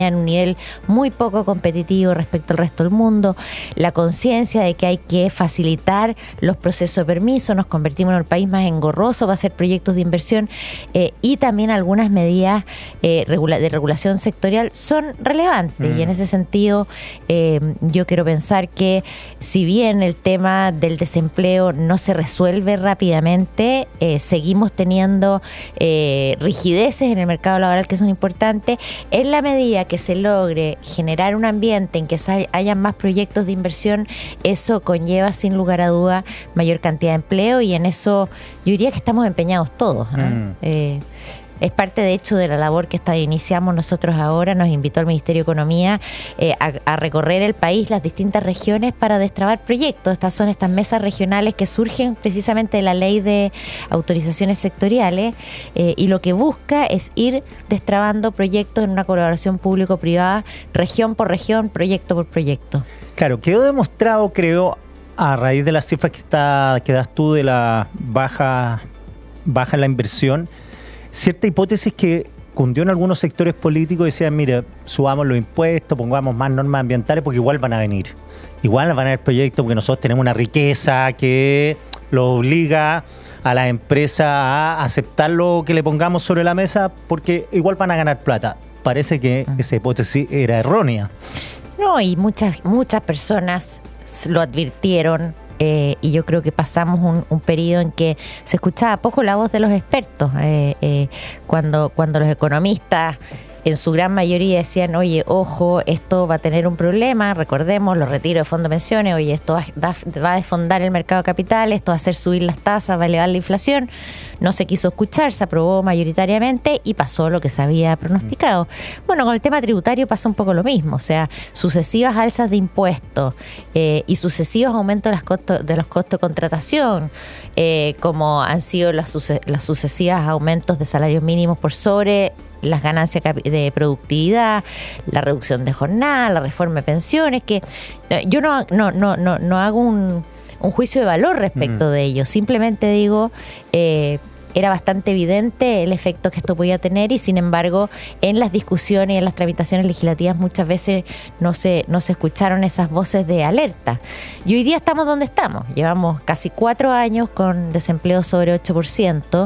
en un nivel muy poco competitivo respecto al resto del mundo, la conciencia de que hay que facilitar los procesos de permiso, nos convertimos en el país más engorroso para hacer proyectos de inversión, y también algunas medidas de regulación sectorial son relevantes. Y en ese sentido yo quiero pensar que si bien el tema del desempleo no se resuelve rápidamente, seguimos teniendo rigideces en el mercado laboral que son importantes. En la medida que se logre generar un ambiente en que haya más proyectos de inversión, eso conlleva sin lugar a duda mayor cantidad de empleo, y en eso yo diría que estamos empeñados todos, ¿no? Es parte, de hecho, de la labor que iniciamos nosotros ahora. Nos invitó el Ministerio de Economía a recorrer el país, las distintas regiones, para destrabar proyectos. Estas son estas mesas regionales que surgen precisamente de la ley de autorizaciones sectoriales, y lo que busca es ir destrabando proyectos en una colaboración público-privada, región por región, proyecto por proyecto. Claro, quedó demostrado, creo, a raíz de las cifras que das tú de la baja en la inversión, cierta hipótesis que cundió en algunos sectores políticos. Decían, mire, subamos los impuestos, pongamos más normas ambientales, porque igual van a venir. Igual van a haber proyectos, porque nosotros tenemos una riqueza que lo obliga a las empresas a aceptar lo que le pongamos sobre la mesa, porque igual van a ganar plata. Parece que esa hipótesis era errónea. No, y muchas personas lo advirtieron. Y yo creo que pasamos un periodo en que se escuchaba poco la voz de los expertos, cuando los economistas en su gran mayoría decían, oye, ojo, esto va a tener un problema, recordemos los retiros de fondos de pensiones, oye, esto va a desfondar el mercado de capital, esto va a hacer subir las tasas, va a elevar la inflación. No se quiso escuchar, se aprobó mayoritariamente y pasó lo que se había pronosticado. Bueno, con el tema tributario pasa un poco lo mismo, o sea, sucesivas alzas de impuestos y sucesivos aumentos de los costos de contratación, como han sido las sucesivas aumentos de salarios mínimos por sobre las ganancias de productividad, la reducción de jornada, la reforma de pensiones, que yo no hago un juicio de valor respecto de ello, simplemente digo, era bastante evidente el efecto que esto podía tener, y sin embargo en las discusiones y en las tramitaciones legislativas muchas veces no se escucharon esas voces de alerta. Y hoy día estamos donde estamos, llevamos casi 4 años con desempleo sobre 8%,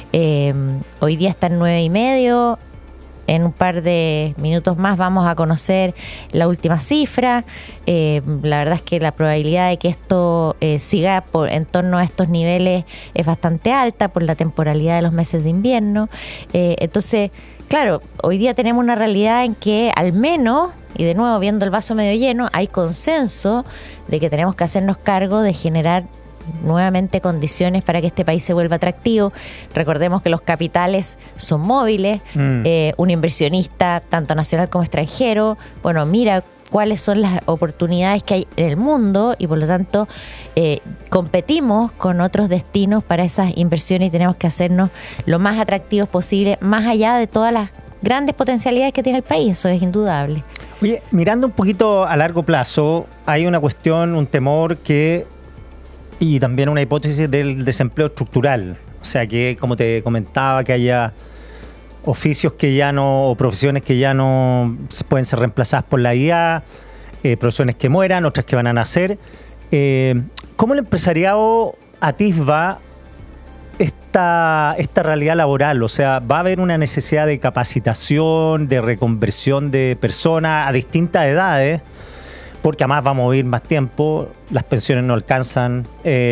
hoy día está en 9,5%. En un par de minutos más vamos a conocer la última cifra. La verdad es que la probabilidad de que esto siga en torno a estos niveles es bastante alta por la temporalidad de los meses de invierno. Entonces, claro, hoy día tenemos una realidad en que al menos, y de nuevo viendo el vaso medio lleno, hay consenso de que tenemos que hacernos cargo de generar nuevamente condiciones para que este país se vuelva atractivo. Recordemos que los capitales son móviles, un inversionista tanto nacional como extranjero, bueno, mira cuáles son las oportunidades que hay en el mundo, y por lo tanto competimos con otros destinos para esas inversiones, y tenemos que hacernos lo más atractivos posible, más allá de todas las grandes potencialidades que tiene el país. Eso es indudable. Oye, mirando un poquito a largo plazo, hay una cuestión, un temor y también una hipótesis del desempleo estructural. O sea, que como te comentaba, que haya oficios que ya no, o profesiones que ya no pueden ser reemplazadas por la IA, profesiones que mueran, otras que van a nacer. ¿Cómo el empresariado atisba esta realidad laboral? O sea, ¿va a haber una necesidad de capacitación, de reconversión de personas a distintas edades? Porque además vamos a vivir más tiempo, las pensiones no alcanzan,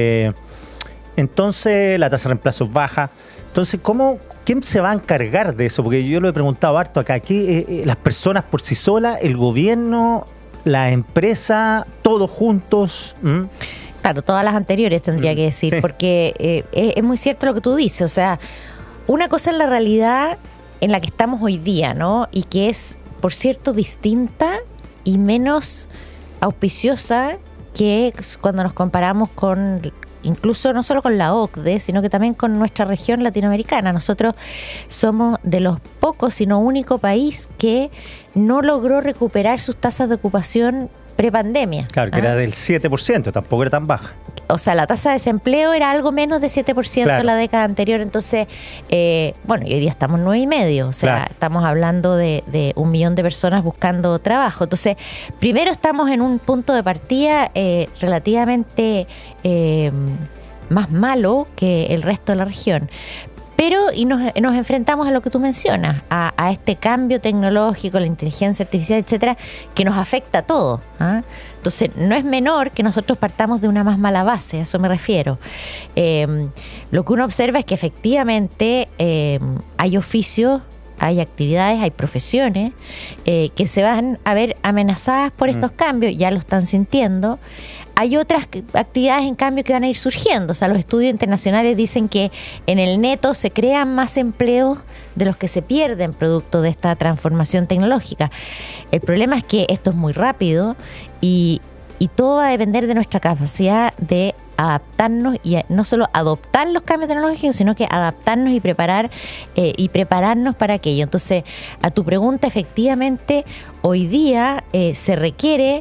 entonces la tasa de reemplazo es baja. Entonces, ¿quién se va a encargar de eso? Porque yo lo he preguntado harto acá, aquí las personas por sí solas, el gobierno, la empresa, todos juntos. Claro, todas las anteriores tendría que decir, sí. Porque es muy cierto lo que tú dices, o sea, una cosa es la realidad en la que estamos hoy día, ¿no? Y que es, por cierto, distinta y menos auspiciosa que cuando nos comparamos con, incluso no solo con la OCDE, sino que también con nuestra región latinoamericana. Nosotros somos de los pocos, si no único país que no logró recuperar sus tasas de ocupación prepandemia. Claro, que era del 7%, tampoco era tan baja. O sea, la tasa de desempleo era algo menos de 7% Claro. la década anterior. Entonces, bueno, y hoy día estamos 9,5%. O sea, Claro. estamos hablando de 1 millón de personas buscando trabajo. Entonces, primero estamos en un punto de partida relativamente más malo que el resto de la región. Pero y nos enfrentamos a lo que tú mencionas, a este cambio tecnológico, la inteligencia artificial, etcétera, que nos afecta a todos. ¿Ah? Entonces, no es menor que nosotros partamos de una más mala base, a eso me refiero. Lo que uno observa es que efectivamente hay oficios, hay actividades, hay profesiones que se van a ver amenazadas por estos cambios, ya lo están sintiendo. Hay otras actividades, en cambio, que van a ir surgiendo. O sea, los estudios internacionales dicen que en el neto se crean más empleos de los que se pierden producto de esta transformación tecnológica. El problema es que esto es muy rápido y todo va a depender de nuestra capacidad de adaptarnos y no solo adoptar los cambios tecnológicos, sino que adaptarnos y prepararnos para aquello. Entonces, a tu pregunta, efectivamente, hoy día se requiere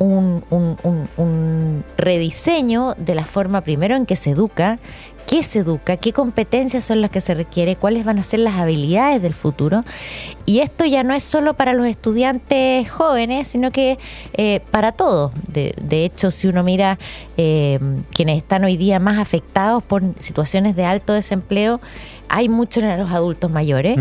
un rediseño de la forma primero en que se educa, qué competencias son las que se requiere, cuáles van a ser las habilidades del futuro. Y esto ya no es solo para los estudiantes jóvenes, sino que para todos. De hecho, si uno mira quienes están hoy día más afectados por situaciones de alto desempleo, hay muchos en los adultos mayores,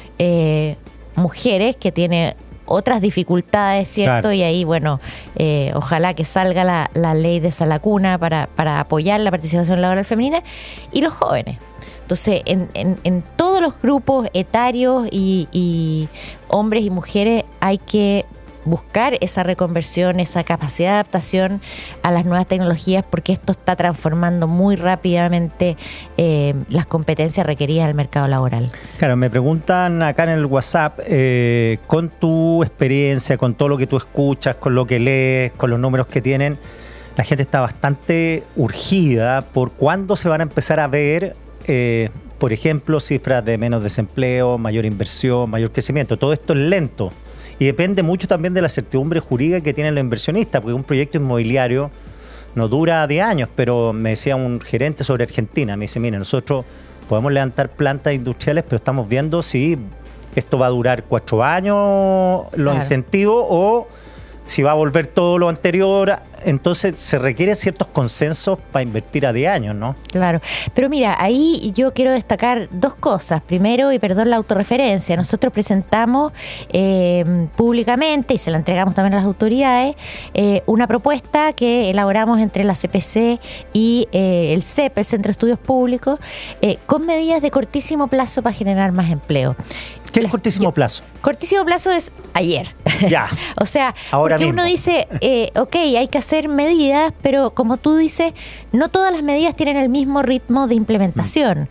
mujeres que tienen otras dificultades, ¿cierto? Claro. Y ahí, bueno, ojalá que salga la ley de esa lacuna para apoyar la participación laboral femenina, y los jóvenes. Entonces, en todos los grupos etarios y hombres y mujeres hay que buscar esa reconversión, esa capacidad de adaptación a las nuevas tecnologías, porque esto está transformando muy rápidamente las competencias requeridas del mercado laboral. Claro, me preguntan acá en el WhatsApp, con tu experiencia, con todo lo que tú escuchas, con lo que lees, con los números que tienen, la gente está bastante urgida por cuándo se van a empezar a ver, por ejemplo, cifras de menos desempleo, mayor inversión, mayor crecimiento. Todo esto es lento. Y depende mucho también de la certidumbre jurídica que tienen los inversionistas, porque un proyecto inmobiliario no dura 10 años, pero me decía un gerente sobre Argentina, me dice, mire, nosotros podemos levantar plantas industriales, pero estamos viendo si esto va a durar 4 años, los incentivos, o si va a volver todo lo anterior. Entonces se requieren ciertos consensos para invertir a 10 años, ¿no? Claro, pero mira, ahí yo quiero destacar 2 cosas. Primero, y perdón la autorreferencia, nosotros presentamos públicamente, y se la entregamos también a las autoridades, una propuesta que elaboramos entre la CPC y el CEP, el Centro de Estudios Públicos, con medidas de cortísimo plazo para generar más empleo. ¿Qué es cortísimo plazo? Cortísimo plazo es ayer. Ya. O sea, ahora porque mismo. Uno dice, ok, hay que hacer medidas, pero como tú dices, no todas las medidas tienen el mismo ritmo de implementación.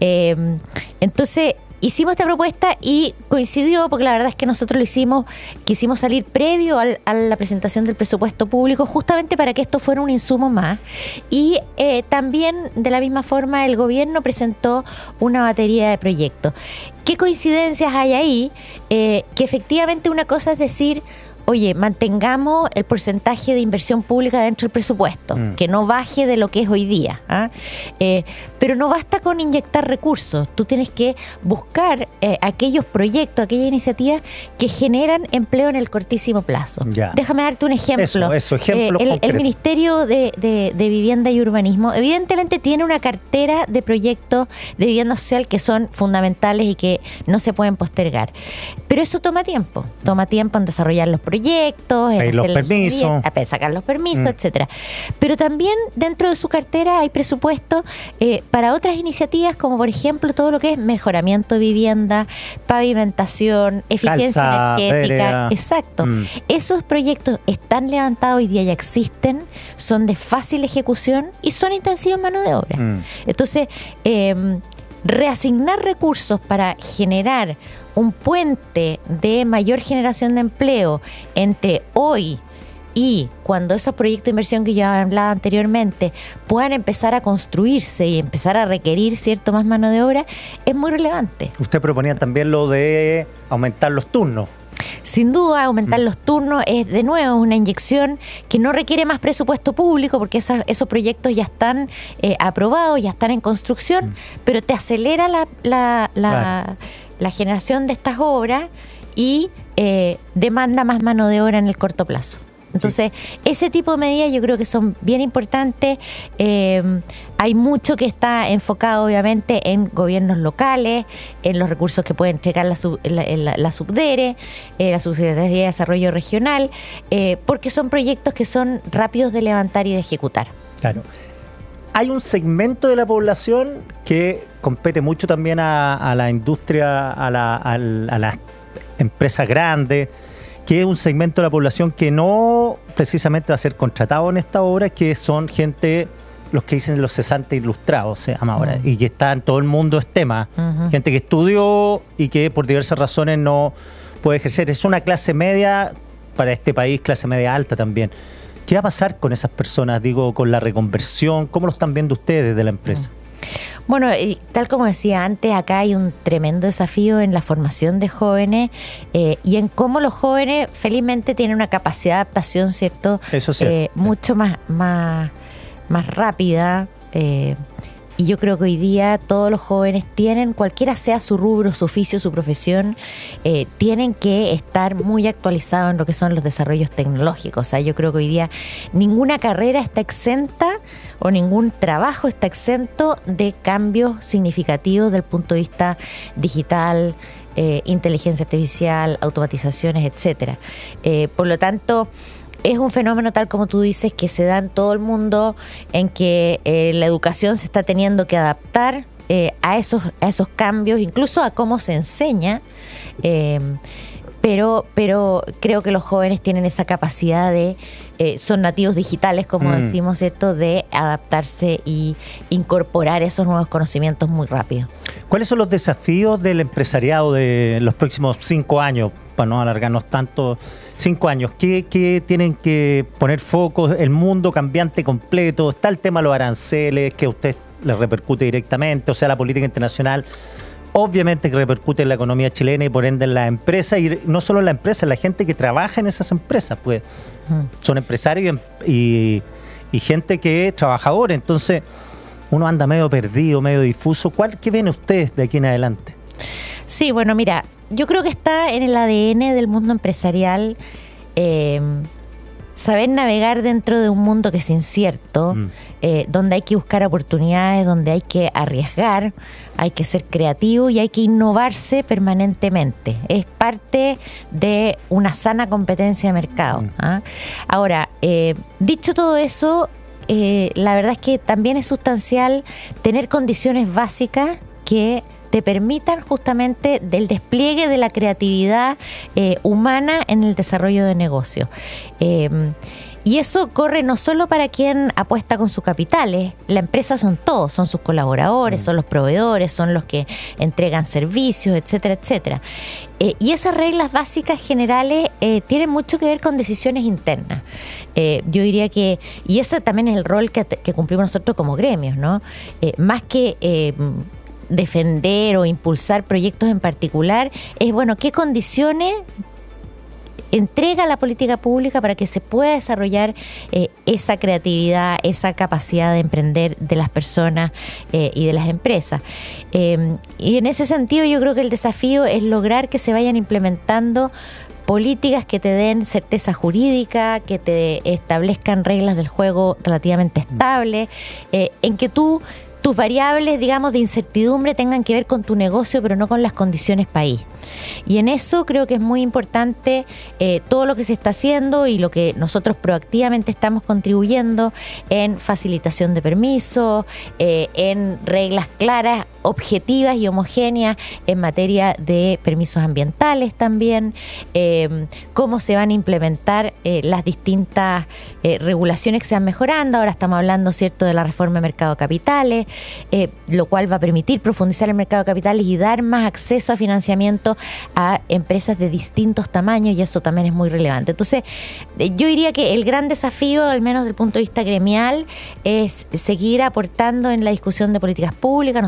Entonces, hicimos esta propuesta y coincidió, porque la verdad es que nosotros lo quisimos salir previo a la presentación del presupuesto público, justamente para que esto fuera un insumo más. Y también, de la misma forma, el gobierno presentó una batería de proyectos. ¿Qué coincidencias hay ahí? Que efectivamente una cosa es decir, oye, mantengamos el porcentaje de inversión pública dentro del presupuesto, que no baje de lo que es hoy día. Pero no basta con inyectar recursos, tú tienes que buscar aquellos proyectos, aquellas iniciativas que generan empleo en el cortísimo plazo. Ya. Déjame darte un ejemplo. Eso, ejemplo el Ministerio de Vivienda y Urbanismo evidentemente tiene una cartera de proyectos de vivienda social que son fundamentales y que no se pueden postergar. Pero eso toma tiempo en desarrollar los proyectos, en los permisos, sacar los permisos, etcétera. Pero también dentro de su cartera hay presupuesto para otras iniciativas, como por ejemplo todo lo que es mejoramiento de vivienda, pavimentación, eficiencia energética. Vereda. Exacto. Esos proyectos están levantados hoy día, ya existen, son de fácil ejecución y son intensivos en mano de obra. Entonces, reasignar recursos para generar un puente de mayor generación de empleo entre hoy y cuando esos proyectos de inversión que yo hablaba anteriormente puedan empezar a construirse y empezar a requerir cierto más mano de obra, es muy relevante. Usted proponía también lo de aumentar los turnos. Sin duda, aumentar los turnos es de nuevo una inyección que no requiere más presupuesto público porque esos proyectos ya están aprobados, ya están en construcción, pero te acelera la generación de estas obras y demanda más mano de obra en el corto plazo. Entonces, ese tipo de medidas yo creo que son bien importantes. Hay mucho que está enfocado, obviamente, en gobiernos locales, en los recursos que puede entregar la Subdere, la Subsecretaría de Desarrollo Regional, porque son proyectos que son rápidos de levantar y de ejecutar. Claro. Hay un segmento de la población que compete mucho también a la industria, a las empresas grandes, que es un segmento de la población que no precisamente va a ser contratado en esta obra, que son gente, los que dicen los cesantes ilustrados, se llama ahora, y que está en todo el mundo es tema, gente que estudió y que por diversas razones no puede ejercer. Es una clase media para este país, clase media alta también. ¿Qué va a pasar con esas personas, digo, con la reconversión? ¿Cómo lo están viendo ustedes de la empresa? Bueno, tal como decía antes, acá hay un tremendo desafío en la formación de jóvenes y en cómo los jóvenes felizmente tienen una capacidad de adaptación, ¿cierto? Eso sí. Mucho más rápida. Y yo creo que hoy día todos los jóvenes tienen, cualquiera sea su rubro, su oficio, su profesión, tienen que estar muy actualizados en lo que son los desarrollos tecnológicos. O sea, yo creo que hoy día ninguna carrera está exenta o ningún trabajo está exento de cambios significativos del punto de vista digital, inteligencia artificial, automatizaciones, etcétera. Por lo tanto, es un fenómeno, tal como tú dices, que se da en todo el mundo, en que la educación se está teniendo que adaptar a esos cambios, incluso a cómo se enseña, pero creo que los jóvenes tienen esa capacidad son nativos digitales, como decimos, ¿cierto?, de adaptarse y incorporar esos nuevos conocimientos muy rápido. ¿Cuáles son los desafíos del empresariado de los próximos 5 años? Para no alargarnos tanto, 5 años, ¿qué tienen que poner foco? El mundo cambiante completo, está el tema de los aranceles, que a usted les repercute directamente, o sea, la política internacional, obviamente que repercute en la economía chilena y por ende en la empresa, y no solo en la empresa, en la gente que trabaja en esas empresas, pues son empresarios y gente que es trabajadora, entonces uno anda medio perdido, medio difuso. ¿Qué ven ustedes de aquí en adelante? Sí, bueno, mira, yo creo que está en el ADN del mundo empresarial saber navegar dentro de un mundo que es incierto, donde hay que buscar oportunidades, donde hay que arriesgar, hay que ser creativo y hay que innovarse permanentemente. Es parte de una sana competencia de mercado. Ahora, dicho todo eso, la verdad es que también es sustancial tener condiciones básicas que te permitan justamente del despliegue de la creatividad humana en el desarrollo de negocios. Y eso corre no solo para quien apuesta con sus capitales, la empresa son todos, son sus colaboradores, son los proveedores, son los que entregan servicios, etcétera, etcétera. Y esas reglas básicas generales tienen mucho que ver con decisiones internas. Yo diría que, y ese también es el rol que cumplimos nosotros como gremios, ¿no? Más que defender o impulsar proyectos en particular, es bueno, qué condiciones entrega la política pública para que se pueda desarrollar esa creatividad, esa capacidad de emprender de las personas y de las empresas. Y en ese sentido yo creo que el desafío es lograr que se vayan implementando políticas que te den certeza jurídica, que te establezcan reglas del juego relativamente estables, en que tus variables, digamos, de incertidumbre tengan que ver con tu negocio, pero no con las condiciones país. Y en eso creo que es muy importante todo lo que se está haciendo y lo que nosotros proactivamente estamos contribuyendo en facilitación de permisos, en reglas claras, objetivas y homogéneas en materia de permisos ambientales también, cómo se van a implementar las distintas regulaciones que se van mejorando. Ahora estamos hablando, ¿cierto?, de la reforma de mercado de capitales, lo cual va a permitir profundizar el mercado de capitales y dar más acceso a financiamiento a empresas de distintos tamaños, y eso también es muy relevante. Entonces, yo diría que el gran desafío, al menos desde el punto de vista gremial, es seguir aportando en la discusión de políticas públicas. Nosotros somos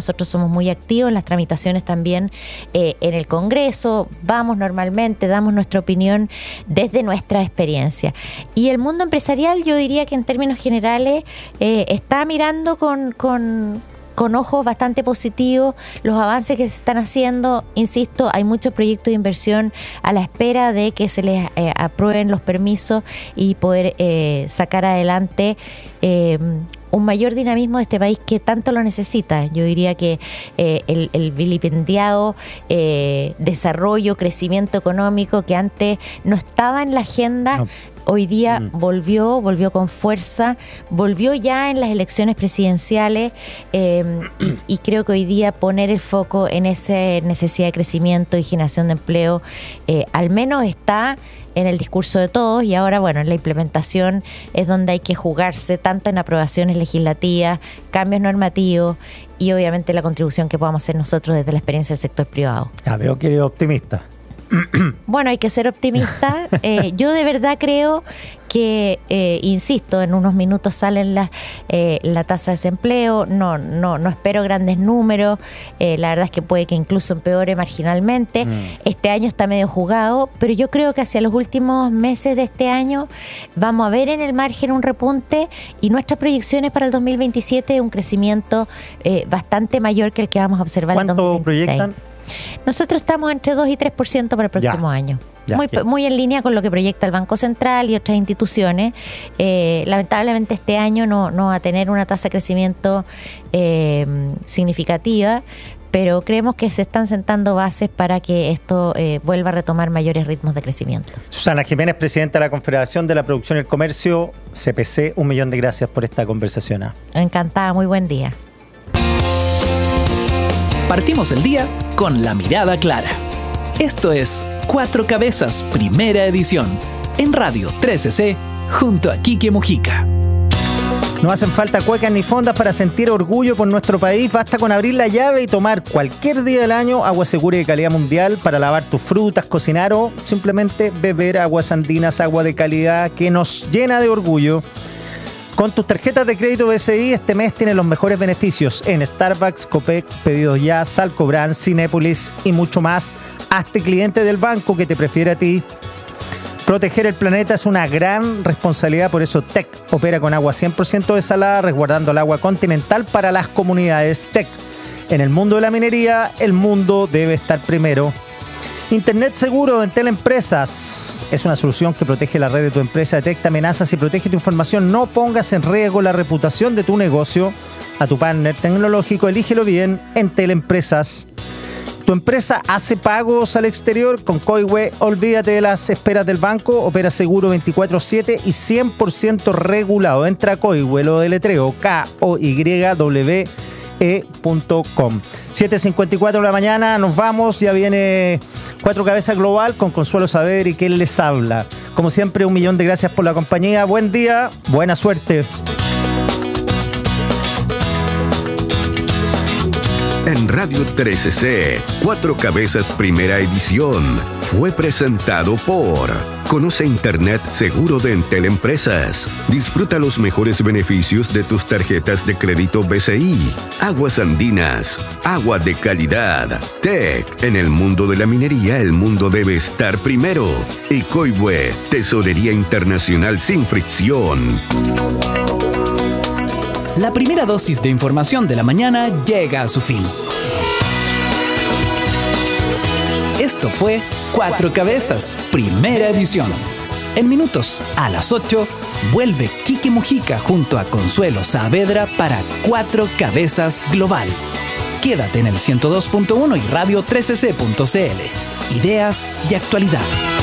estamos muy activos en las tramitaciones también en el Congreso, vamos normalmente, damos nuestra opinión desde nuestra experiencia. Y el mundo empresarial, yo diría que en términos generales está mirando con ojos bastante positivos los avances que se están haciendo. Insisto, hay muchos proyectos de inversión a la espera de que se les aprueben los permisos y poder sacar adelante un mayor dinamismo de este país que tanto lo necesita. Yo diría que el vilipendiado desarrollo, crecimiento económico que antes no estaba en la agenda, no. Hoy día volvió con fuerza, volvió ya en las elecciones presidenciales y creo que hoy día poner el foco en esa necesidad de crecimiento y generación de empleo al menos está en el discurso de todos, y ahora, bueno, en la implementación es donde hay que jugarse tanto en aprobaciones legislativas, cambios normativos y obviamente la contribución que podamos hacer nosotros desde la experiencia del sector privado. Ya veo que eres optimista. Bueno, hay que ser optimista. Yo de verdad creo que, insisto, en unos minutos salen la tasa de desempleo. No espero grandes números. La verdad es que puede que incluso empeore marginalmente. Este año está medio jugado, pero yo creo que hacia los últimos meses de este año vamos a ver en el margen un repunte, y nuestras proyecciones para el 2027 un crecimiento bastante mayor que el que vamos a observar en 2026. ¿Cuánto proyectan? Nosotros estamos entre 2 y 3% para el próximo año. Muy en línea con lo que proyecta el Banco Central y otras instituciones. Lamentablemente este año no va a tener una tasa de crecimiento significativa, pero creemos que se están sentando bases para que esto vuelva a retomar mayores ritmos de crecimiento. Susana Jiménez, presidenta de la Confederación de la Producción y el Comercio, CPC, 1.000.000 de gracias por esta conversación. Encantada, muy buen día. Partimos el día con la mirada clara. Esto es Cuatro Cabezas, primera edición, en Radio 13C, junto a Quique Mujica. No hacen falta cuecas ni fondas para sentir orgullo por nuestro país. Basta con abrir la llave y tomar cualquier día del año agua segura y de calidad mundial para lavar tus frutas, cocinar o simplemente beber aguas andinas, agua de calidad que nos llena de orgullo. Con tus tarjetas de crédito BCI este mes tienes los mejores beneficios en Starbucks, Copec, Pedidos Ya, Salcobran, Cinépolis y mucho más. Hazte cliente del banco que te prefiere a ti. Proteger el planeta es una gran responsabilidad, por eso TEC opera con agua 100% desalada, resguardando el agua continental para las comunidades. TEC, en el mundo de la minería, el mundo debe estar primero. Internet seguro en Teleempresas es una solución que protege la red de tu empresa, detecta amenazas y protege tu información. No pongas en riesgo la reputación de tu negocio. A tu partner tecnológico, elígelo bien en Teleempresas. ¿Tu empresa hace pagos al exterior? Con Coihue, olvídate de las esperas del banco, opera seguro 24/7 y 100% regulado. Entra a Coihue, lo deletreo, KOYWE.com. 7:54 de la mañana, nos vamos, ya viene Cuatro Cabezas Global con Consuelo Saavedra y quien les habla. Como siempre, 1.000.000 de gracias por la compañía, buen día, buena suerte. En Radio 13C, Cuatro Cabezas Primera Edición, fue presentado por... Conoce Internet seguro de Entel Empresas. Disfruta los mejores beneficios de tus tarjetas de crédito BCI. Aguas andinas, agua de calidad. TEC, en el mundo de la minería, el mundo debe estar primero. Y Coihue, tesorería internacional sin fricción. La primera dosis de información de la mañana llega a su fin. Esto fue Cuatro Cabezas, primera edición. En minutos, a las 8, vuelve Quique Mujica junto a Consuelo Saavedra para Cuatro Cabezas Global. Quédate en el 102.1 y radio 13c.cl. Ideas y actualidad.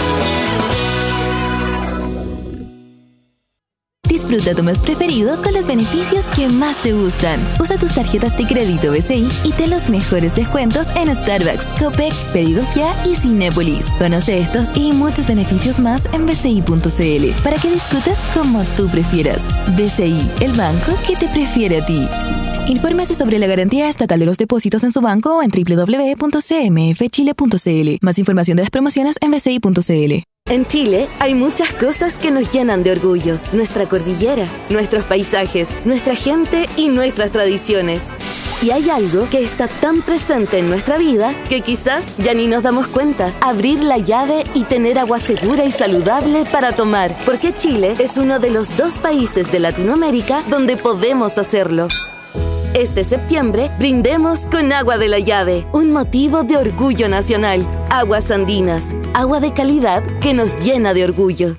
Disfruta tu mes preferido con los beneficios que más te gustan. Usa tus tarjetas de crédito BCI y ten los mejores descuentos en Starbucks, Copec, Pedidos Ya y Cinépolis. Conoce estos y muchos beneficios más en bci.cl para que disfrutes como tú prefieras. BCI, el banco que te prefiere a ti. Infórmese sobre la garantía estatal de los depósitos en su banco o en www.cmfchile.cl. Más información de las promociones en bci.cl. En Chile hay muchas cosas que nos llenan de orgullo. Nuestra cordillera, nuestros paisajes, nuestra gente y nuestras tradiciones. Y hay algo que está tan presente en nuestra vida que quizás ya ni nos damos cuenta. Abrir la llave y tener agua segura y saludable para tomar. Porque Chile es uno de los 2 países de Latinoamérica donde podemos hacerlo. Este septiembre, brindemos con agua de la llave, un motivo de orgullo nacional. Aguas Andinas, agua de calidad que nos llena de orgullo.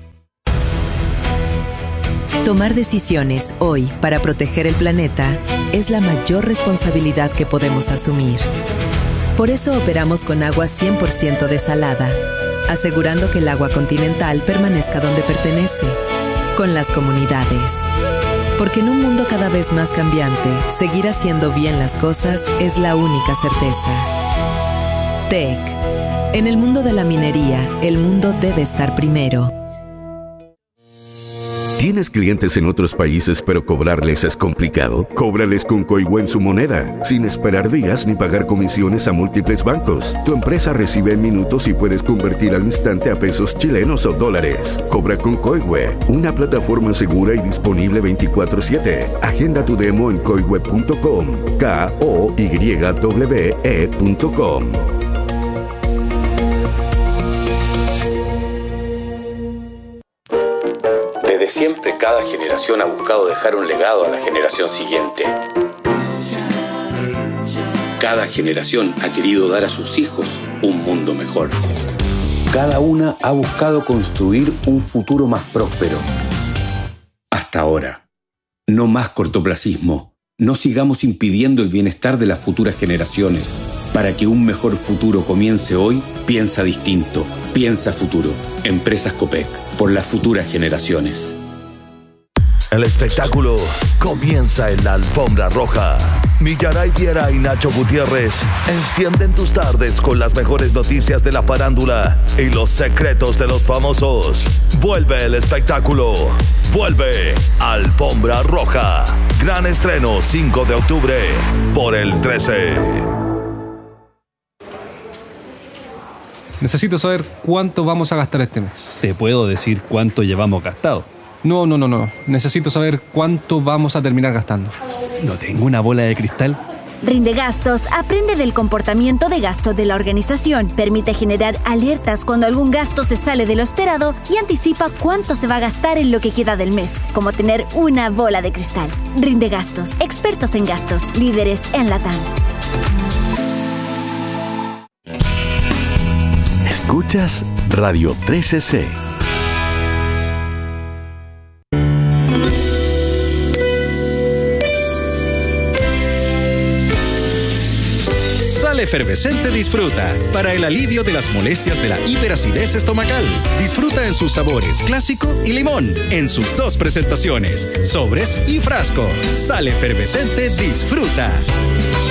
Tomar decisiones hoy para proteger el planeta es la mayor responsabilidad que podemos asumir. Por eso operamos con agua 100% desalada, asegurando que el agua continental permanezca donde pertenece, con las comunidades. Porque en un mundo cada vez más cambiante, seguir haciendo bien las cosas es la única certeza. TEC. En el mundo de la minería, el mundo debe estar primero. ¿Tienes clientes en otros países pero cobrarles es complicado? Cóbrales con Coihue en su moneda, sin esperar días ni pagar comisiones a múltiples bancos. Tu empresa recibe en minutos y puedes convertir al instante a pesos chilenos o dólares. Cobra con Coihue, una plataforma segura y disponible 24/7. Agenda tu demo en coihue.com, koywe.com. Desde siempre, cada generación ha buscado dejar un legado a la generación siguiente. Cada generación ha querido dar a sus hijos un mundo mejor. Cada una ha buscado construir un futuro más próspero. Hasta ahora. No más cortoplacismo. No sigamos impidiendo el bienestar de las futuras generaciones. Para que un mejor futuro comience hoy, piensa distinto. Piensa futuro. Empresas Copec. Por las futuras generaciones. El espectáculo comienza en la alfombra roja. Millaray Viera y Nacho Gutiérrez encienden tus tardes con las mejores noticias de la farándula y los secretos de los famosos. Vuelve el espectáculo. Vuelve Alfombra Roja. Gran estreno 5 de octubre por el 13. Necesito saber cuánto vamos a gastar este mes. Te puedo decir cuánto llevamos gastado. No. Necesito saber cuánto vamos a terminar gastando. No tengo una bola de cristal. Rindegastos aprende del comportamiento de gasto de la organización, permite generar alertas cuando algún gasto se sale de lo esperado y anticipa cuánto se va a gastar en lo que queda del mes, como tener una bola de cristal. Rindegastos, expertos en gastos, líderes en LATAM. Escuchas Radio 13C. Sal Efervescente Disfruta, para el alivio de las molestias de la hiperacidez estomacal. Disfruta en sus sabores clásico y limón, en sus 2 presentaciones, sobres y frasco. Sal Efervescente Disfruta.